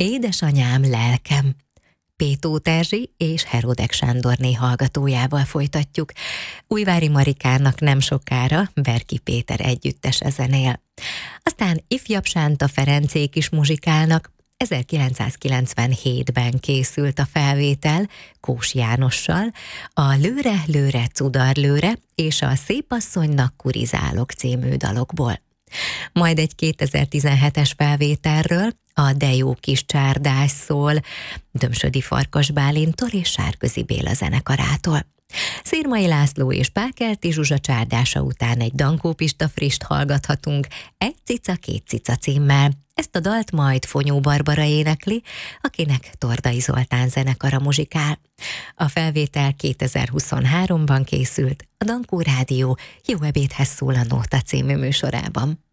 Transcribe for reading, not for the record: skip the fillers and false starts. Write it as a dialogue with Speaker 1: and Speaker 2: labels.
Speaker 1: Édesanyám, lelkem. Pétót Erzsi és Herodek Sándorné hallgatójával folytatjuk. Újvári Marikának nem sokára Berki Péter együttese zenél. Aztán ifjabb Sánta Ferencék is muzsikálnak. 1997-ben készült a felvétel Kós Jánossal, a Lőre, lőre, cudar lőre és a Szépasszonynak kurizálok című dalokból. Majd egy 2017-es felvételről, a De jó kis csárdás szól, Dömsödi Farkas Bálintól és Sárközi Béla zenekarától. Szirmai László és Pákelti Zsuzsa csárdása után egy Dankó Pista frist hallgathatunk, Egy cica, két cica címmel. Ezt a dalt majd Fonyó Barbara énekli, akinek Tordai Zoltán zenekara muzsikál. A felvétel 2023-ban készült a Dankó Rádió Jó ebédhez szól a Nóta című műsorában.